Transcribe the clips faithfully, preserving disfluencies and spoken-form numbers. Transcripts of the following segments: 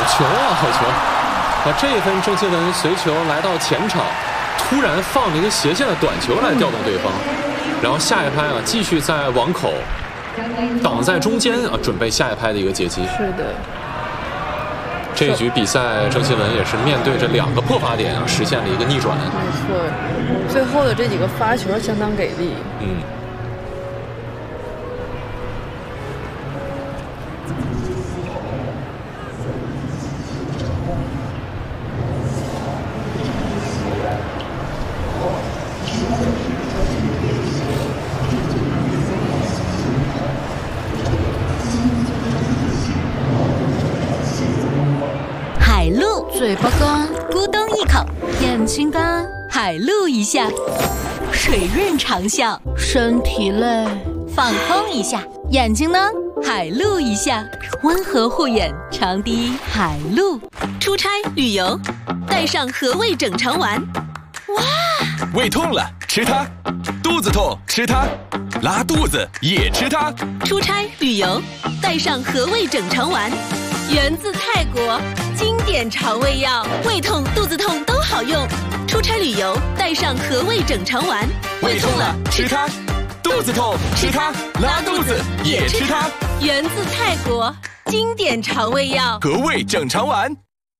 球啊，好球！那这一分，郑钦文随球来到前场，突然放了一个斜线的短球来调动对方，然后下一拍啊，继续在网口挡在中间啊，准备下一拍的一个截击。 是的。 这一局比赛，郑钦文也是面对着两个破发点啊，实现了一个逆转。 没错，最后的这几个发球相当给力。 嗯。 嘴巴干，咕咚一口；眼睛干，海陆一下；水润长效，身体累，放空一下；眼睛呢，海陆一下，温和护眼，长堤海陆。出差旅游，带上和味整肠丸。哇！ 胃痛了吃它，肚子痛吃它，拉肚子也吃它。 出差旅游，带上和味整肠丸。源自泰国，经典肠胃药，胃痛、肚子痛都好用。出差旅游带上和味整肠丸， 胃痛了吃它，肚子痛吃它，拉肚子也吃它。 源自泰国，经典肠胃药， 和味整肠丸。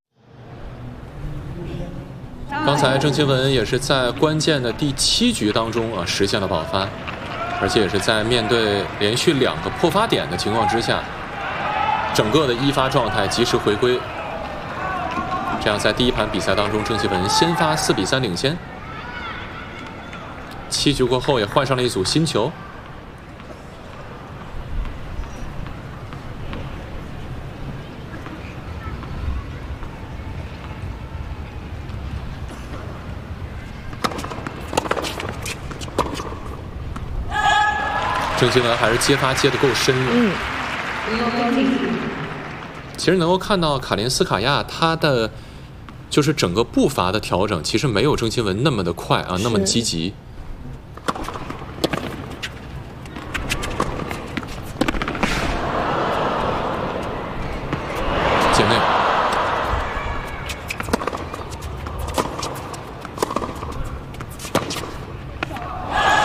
刚才郑钦文也是在关键的第七局当中啊实现了保发，而且也是在面对连续两个破发点的情况之下。整个的一发状态及时回归，这样在第一盘比赛当中，郑钦文先发四比三领先。七局过后也换上了一组新球。郑钦文还是接发接得够深的。 嗯。 其实能够看到卡林斯卡亚他的就是整个步伐的调整，其实没有郑钦文那么的快啊，那么积极。界内。